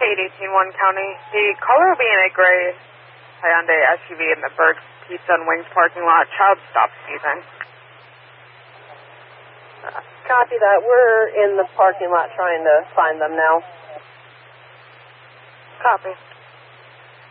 818 County. The caller will be in a gray Hyundai SUV in the Berg's Pizza and Wings parking lot. Child stop season. Copy that. We're in the parking lot trying to find them now. Copy.